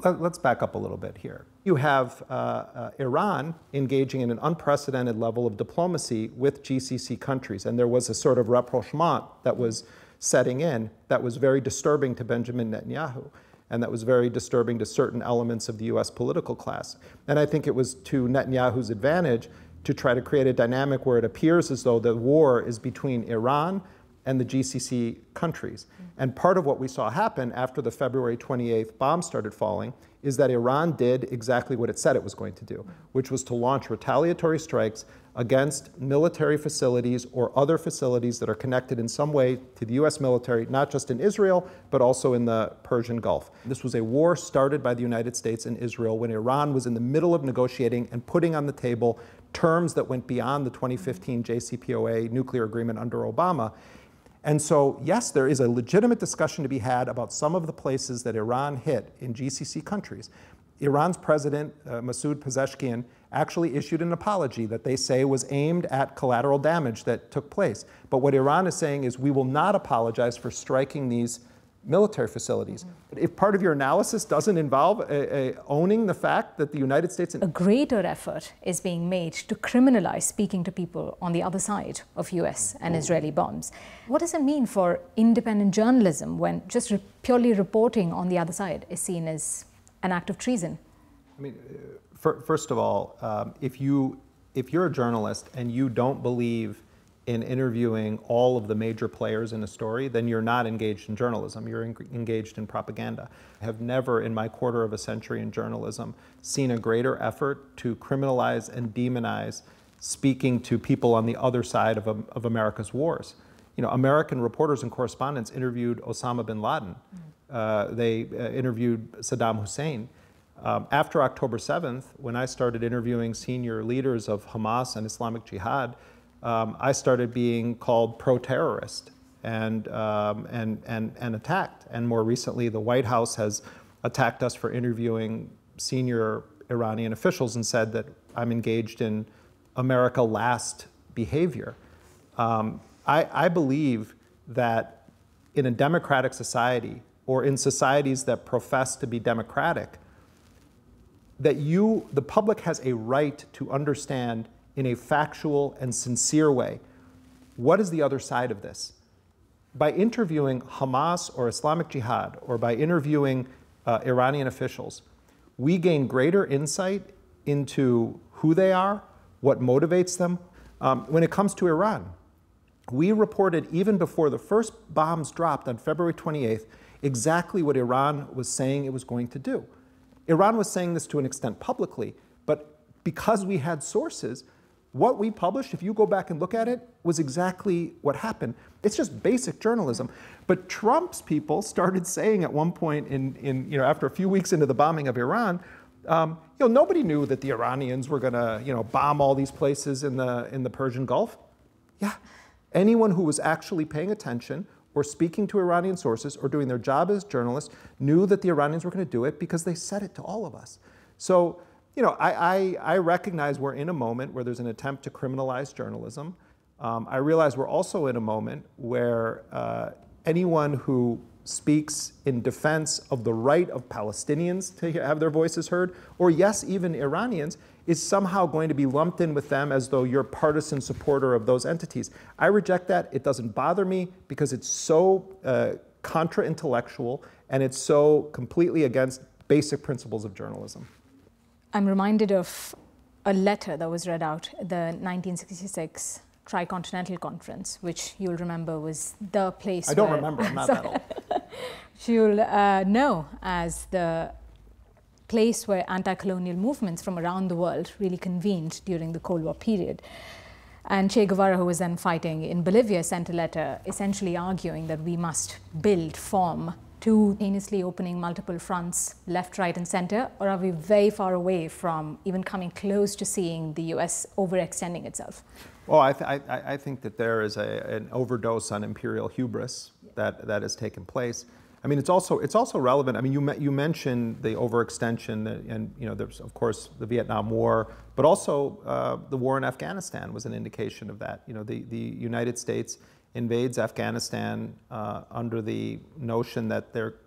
let's back up a little bit here. You have Iran engaging in an unprecedented level of diplomacy with GCC countries, and there was a sort of rapprochement that was setting in that was very disturbing to Benjamin Netanyahu, and that was very disturbing to certain elements of the US political class. And I think it was to Netanyahu's advantage to try to create a dynamic where it appears as though the war is between Iran and the GCC countries. And part of what we saw happen after the February 28th bombs started falling is that Iran did exactly what it said it was going to do, which was to launch retaliatory strikes against military facilities or other facilities that are connected in some way to the US military, not just in Israel, but also in the Persian Gulf. This was a war started by the United States and Israel when Iran was in the middle of negotiating and putting on the table terms that went beyond the 2015 JCPOA nuclear agreement under Obama. And so, yes, there is a legitimate discussion to be had about some of the places that Iran hit in GCC countries. Iran's president, Masoud Pezeshkian, actually issued an apology that they say was aimed at collateral damage that took place. But what Iran is saying is we will not apologize for striking these military facilities. If part of your analysis doesn't involve owning the fact that the United States... A greater effort is being made to criminalize speaking to people on the other side of US and Israeli bombs. What does it mean for independent journalism when just purely reporting on the other side is seen as an act of treason? I mean, first of all, if you're a journalist and you don't believe in interviewing all of the major players in a story, then you're not engaged in journalism, you're engaged in propaganda. I have never in my quarter of a century in journalism seen a greater effort to criminalize and demonize speaking to people on the other side of America's wars. You know, American reporters and correspondents interviewed Osama bin Laden. They interviewed Saddam Hussein. After October 7th, when I started interviewing senior leaders of Hamas and Islamic Jihad, I started being called pro-terrorist and attacked. And more recently, the White House has attacked us for interviewing senior Iranian officials and said that I'm engaged in America last behavior. I believe that in a democratic society, or in societies that profess to be democratic, that the public has a right to understand in a factual and sincere way, what is the other side of this? By interviewing Hamas or Islamic Jihad, or by interviewing Iranian officials, we gain greater insight into who they are, what motivates them. When it comes to Iran, we reported even before the first bombs dropped on February 28th, exactly what Iran was saying it was going to do. Iran was saying this to an extent publicly, but because we had sources, what we published, if you go back and look at it, was exactly what happened. It's just basic journalism. But Trump's people started saying at one point after a few weeks into the bombing of Iran, nobody knew that the Iranians were going to, bomb all these places in the Persian Gulf. Yeah, anyone who was actually paying attention or speaking to Iranian sources or doing their job as journalists knew that the Iranians were going to do it because they said it to all of us. So, I recognize we're in a moment where there's an attempt to criminalize journalism. I realize we're also in a moment where anyone who speaks in defense of the right of Palestinians to have their voices heard, or yes, even Iranians, is somehow going to be lumped in with them as though you're partisan supporter of those entities. I reject that. It doesn't bother me because it's so contra-intellectual and it's so completely against basic principles of journalism. I'm reminded of a letter that was read out at the 1966 Tricontinental Conference, which you'll remember was the place I don't remember, I'm not that old. You'll know as the place where anti-colonial movements from around the world really convened during the Cold War period. And Che Guevara, who was then fighting in Bolivia, sent a letter essentially arguing that we must form simultaneously opening multiple fronts, left, right, and center, or are we very far away from even coming close to seeing the US overextending itself? Well, I think that there is an overdose on imperial hubris that has taken place. I mean, it's also relevant. I mean, you mentioned the overextension, and there's of course the Vietnam War, but also the war in Afghanistan was an indication of that. The United States invades Afghanistan under the notion that they're